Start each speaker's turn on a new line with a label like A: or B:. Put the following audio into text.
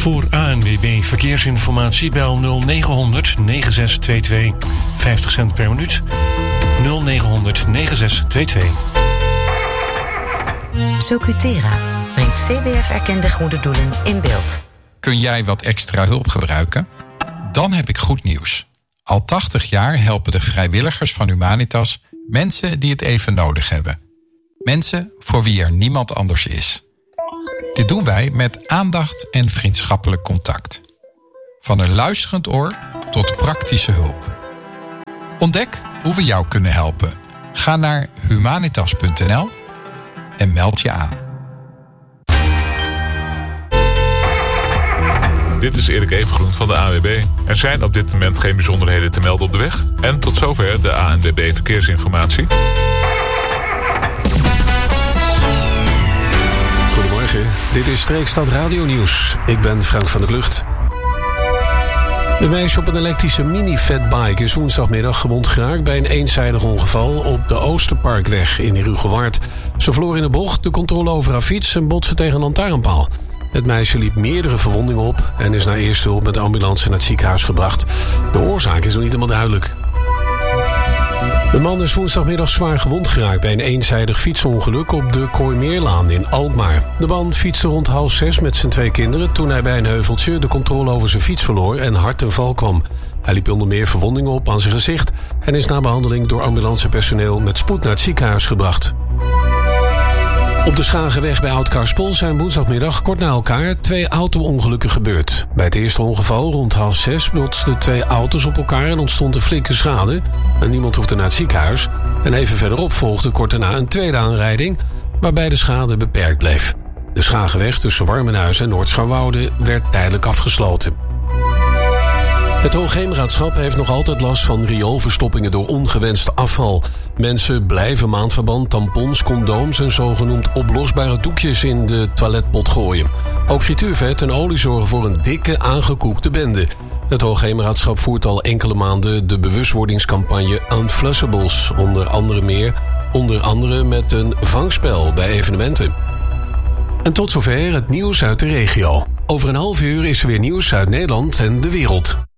A: Voor ANWB Verkeersinformatie bel 0900 9622. 50 cent per minuut. 0900 9622.
B: Socutera brengt CBF-erkende goede doelen in beeld.
C: Kun jij wat extra hulp gebruiken? Dan heb ik goed nieuws. Al 80 jaar helpen de vrijwilligers van Humanitas mensen die het even nodig hebben. Mensen voor wie er niemand anders is. Dit doen wij met aandacht en vriendschappelijk contact. Van een luisterend oor tot praktische hulp. Ontdek hoe we jou kunnen helpen. Ga naar humanitas.nl en meld je aan.
D: Dit is Erik Evengroen van de ANWB. Er zijn op dit moment geen bijzonderheden te melden op de weg. En tot zover de ANWB Verkeersinformatie.
E: Goedemorgen, dit is Streekstad Radio Nieuws. Ik ben Frank van der Klucht. Een meisje op een elektrische mini-fatbike is woensdagmiddag gewond geraakt bij een eenzijdig ongeval op de Oosterparkweg in Rugewaard. Ze verloor in de bocht de controle over haar fiets en botste tegen een lantaarnpaal. Het meisje liep meerdere verwondingen op en is naar eerste hulp met de ambulance naar het ziekenhuis gebracht. De oorzaak is nog niet helemaal duidelijk. De man is woensdagmiddag zwaar gewond geraakt bij een eenzijdig fietsongeluk op de Kooimeerlaan in Alkmaar. De man fietste rond 5:30 met zijn 2 kinderen toen hij bij een heuveltje de controle over zijn fiets verloor en hard ten val kwam. Hij liep onder meer verwondingen op aan zijn gezicht en is na behandeling door ambulancepersoneel met spoed naar het ziekenhuis gebracht. Op de Schagenweg bij Oud-Karspel zijn woensdagmiddag kort na elkaar 2 auto-ongelukken gebeurd. Bij het eerste ongeval rond 5:30 botsten 2 auto's op elkaar en ontstond een flinke schade. En niemand hoefde naar het ziekenhuis. En even verderop volgde kort daarna een tweede aanrijding, waarbij de schade beperkt bleef. De Schagenweg tussen Warmenhuizen en Noord-Schouwwoude werd tijdelijk afgesloten. Het Hoogheemraadschap heeft nog altijd last van rioolverstoppingen door ongewenst afval. Mensen blijven maandverband, tampons, condooms en zogenoemd oplosbare doekjes in de toiletpot gooien. Ook frituurvet en olie zorgen voor een dikke, aangekoekte bende. Het Hoogheemraadschap voert al enkele maanden de bewustwordingscampagne Unflushables, onder andere met een vangspel bij evenementen. En tot zover het nieuws uit de regio. Over een half uur is er weer nieuws uit Nederland en de wereld.